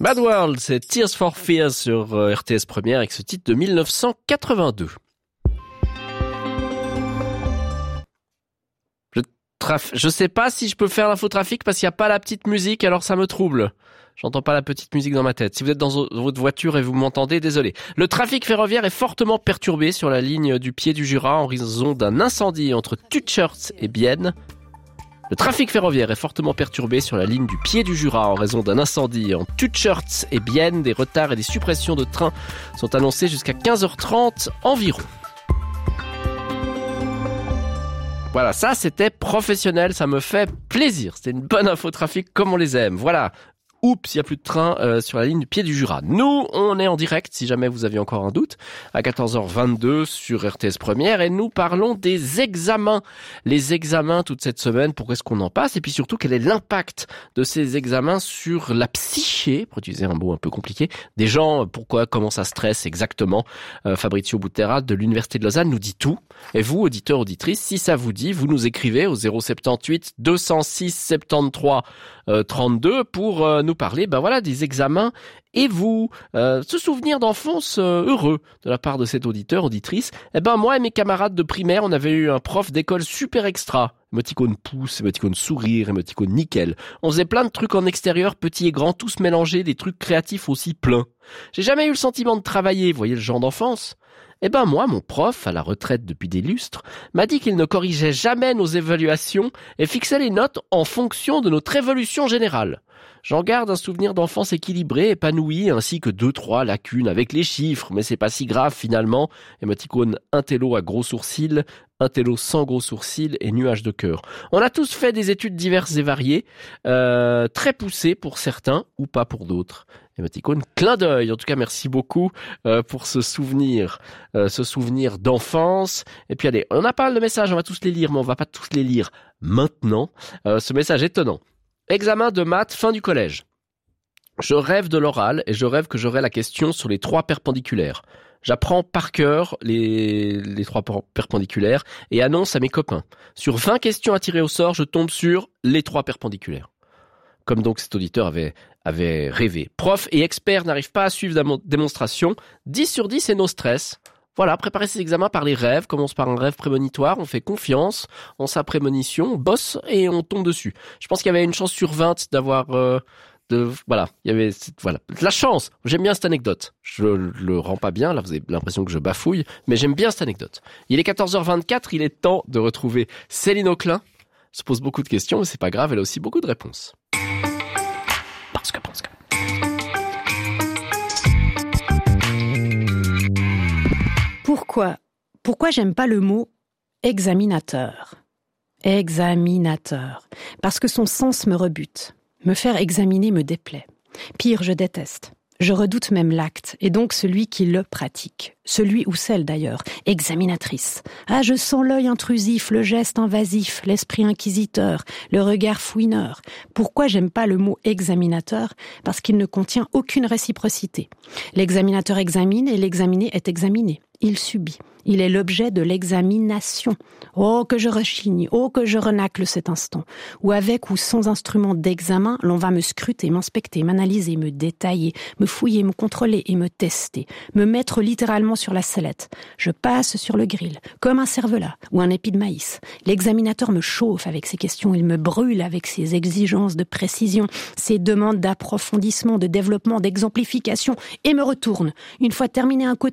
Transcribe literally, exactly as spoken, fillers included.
Mad World, c'est Tears for Fears sur euh, R T S Première avec ce titre de mille neuf cent quatre-vingt-deux. Je, traf... je sais pas si je peux faire l'infotrafic parce qu'il n'y a pas la petite musique, alors ça me trouble. J'entends pas la petite musique dans ma tête. Si vous êtes dans votre voiture et vous m'entendez, désolé. Le trafic ferroviaire est fortement perturbé sur la ligne du Pied du Jura en raison d'un incendie entre Tutchertz et Bienne. Le trafic ferroviaire est fortement perturbé sur la ligne du Pied du Jura en raison d'un incendie en Tutchertz et Bienne. Des retards et des suppressions de trains sont annoncés jusqu'à quinze heures trente environ. Voilà, ça c'était professionnel, ça me fait plaisir. C'était une bonne info trafic comme on les aime. Voilà. Oups, il n'y a plus de train euh, sur la ligne du Pied du Jura. Nous, on est en direct, si jamais vous aviez encore un doute, à quatorze heures vingt-deux sur R T S Première, et nous parlons des examens. Les examens toute cette semaine, pourquoi est-ce qu'on en passe, et puis surtout, quel est l'impact de ces examens sur la psyché, pour utiliser un mot un peu compliqué, des gens, pourquoi, comment ça stresse exactement. Euh, Fabrizio Butera de l'Université de Lausanne nous dit tout. Et vous, auditeurs, auditrices, si ça vous dit, vous nous écrivez au zéro soixante-dix-huit deux cent six soixante-treize euh, trente-deux pour euh, nous parler, ben voilà, des examens et vous, euh, ce souvenir d'enfance euh, heureux de la part de cet auditeur, auditrice. Eh ben moi et mes camarades de primaire, on avait eu un prof d'école super extra. Émoticône pouce, émoticône sourire, émoticône nickel. On faisait plein de trucs en extérieur, petits et grands, tous mélangés, des trucs créatifs aussi pleins. J'ai jamais eu le sentiment de travailler, vous voyez le genre d'enfance ? Eh ben moi, mon prof, à la retraite depuis des lustres, m'a dit qu'il ne corrigeait jamais nos évaluations et fixait les notes en fonction de notre évolution générale. J'en garde un souvenir d'enfance équilibré, épanoui, ainsi que deux, trois lacunes avec les chiffres, mais c'est pas si grave finalement. Émoticône intello à gros sourcils, intello sans gros sourcils et nuage de cœur. On a tous fait des études diverses et variées, euh, très poussées pour certains ou pas pour d'autres. Émoticône clin d'œil. En tout cas, merci beaucoup euh, pour ce souvenir, euh, ce souvenir d'enfance. Et puis allez, on a pas mal de messages, on va tous les lire, mais on va pas tous les lire maintenant. Euh, ce message étonnant. Examen de maths, fin du collège. Je rêve de l'oral et je rêve que j'aurai la question sur les trois perpendiculaires. J'apprends par cœur les, les trois perpendiculaires et annonce à mes copains. Sur vingt questions à tirer au sort, je tombe sur les trois perpendiculaires. Comme donc cet auditeur avait, avait rêvé. Prof et expert n'arrivent pas à suivre la démonstration. dix sur dix et no stress. Voilà, préparer ses examens par les rêves, commence par un rêve prémonitoire, on fait confiance en sa prémonition, on bosse et on tombe dessus. Je pense qu'il y avait une chance sur vingt d'avoir... Euh, de voilà, il y avait voilà, de la chance. J'aime bien cette anecdote. Je le rends pas bien, là vous avez l'impression que je bafouille, mais j'aime bien cette anecdote. Il est quatorze heures vingt-quatre, il est temps de retrouver Céline Auclin. Se pose beaucoup de questions, mais c'est pas grave, elle a aussi beaucoup de réponses. Parce que, parce que... Pourquoi Pourquoi j'aime pas le mot examinateur ? Examinateur. Parce que son sens me rebute. Me faire examiner me déplaît. Pire, je déteste. Je redoute même l'acte, et donc celui qui le pratique. Celui ou celle d'ailleurs, examinatrice. Ah, je sens l'œil intrusif, le geste invasif, l'esprit inquisiteur, le regard fouineur. Pourquoi j'aime pas le mot examinateur ? Parce qu'il ne contient aucune réciprocité. L'examinateur examine et l'examiné est examiné. Il subit. Il est l'objet de l'examination. Oh, que je rechigne, oh, que je renacle cet instant, où avec ou sans instrument d'examen, l'on va me scruter, m'inspecter, m'analyser, me détailler, me fouiller, me contrôler et me tester, me mettre littéralement sur la sellette. Je passe sur le grill, comme un cervelas ou un épi de maïs. L'examinateur me chauffe avec ses questions, il me brûle avec ses exigences de précision, ses demandes d'approfondissement, de développement, d'exemplification, et me retourne. Une fois terminé un côté,